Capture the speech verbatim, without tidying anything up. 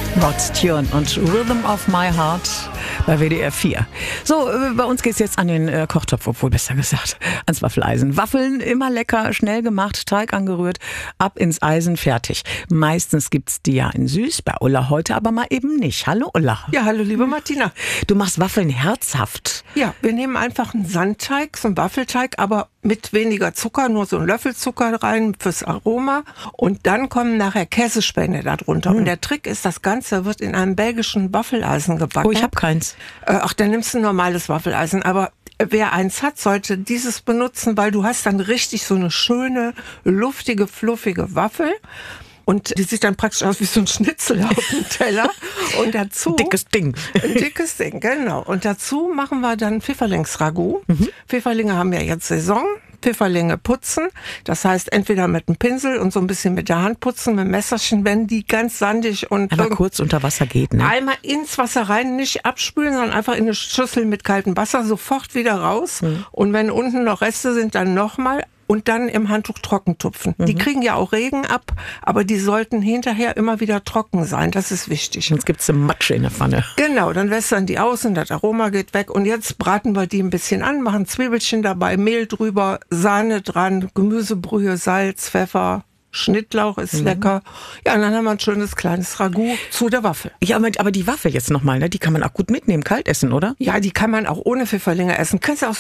Rod Stewart und Rhythm of My Heart bei W D R vier. So, äh, bei uns geht's jetzt an den äh, Kochtopf, obwohl besser gesagt, ans Waffeleisen. Waffeln, immer lecker, schnell gemacht, Teig angerührt, ab ins Eisen, fertig. Meistens gibt's die ja in süß, bei Ulla heute aber mal eben nicht. Hallo Ulla. Ja, hallo liebe Martina. Du machst Waffeln herzhaft. Ja, wir nehmen einfach einen Sandteig, so einen Waffelteig, aber mit weniger Zucker, nur so einen Löffel Zucker rein fürs Aroma. Und dann kommen nachher Käsespäne darunter. Mhm. Und der Trick ist, das Ganze wird in einem belgischen Waffeleisen gebacken. Oh, ich habe keins. Äh, ach, dann nimmst du ein normales Waffeleisen. Aber wer eins hat, sollte dieses benutzen, weil du hast dann richtig so eine schöne, luftige, fluffige Waffel. Und die sieht dann praktisch aus wie so ein Schnitzel auf dem Teller. Und dazu... Dickes Ding. Ein dickes Ding, genau. Und dazu machen wir dann Pfifferlingsragout. Mhm. Pfifferlinge haben ja jetzt Saison. Pfifferlinge putzen. Das heißt, entweder mit einem Pinsel und so ein bisschen mit der Hand putzen, mit einem Messerchen, wenn die ganz sandig und... Aber kurz unter Wasser geht, ne? Einmal ins Wasser rein, nicht abspülen, sondern einfach in eine Schüssel mit kaltem Wasser, sofort wieder raus. Mhm. Und wenn unten noch Reste sind, dann nochmal. Und dann im Handtuch trocken tupfen. Mhm. Die kriegen ja auch Regen ab, aber die sollten hinterher immer wieder trocken sein. Das ist wichtig. Sonst gibt's eine Matsche in der Pfanne. Genau, dann wässern die aus und das Aroma geht weg. Und jetzt braten wir die ein bisschen an, machen Zwiebelchen dabei, Mehl drüber, Sahne dran, Gemüsebrühe, Salz, Pfeffer. Schnittlauch ist mhm. lecker. Ja, und dann haben wir ein schönes kleines Ragout zu der Waffel. Ja, aber die Waffel jetzt nochmal, ne? Die kann man auch gut mitnehmen, kalt essen, oder? Ja, die kann man auch ohne Pfifferlinge essen. Kannst du auch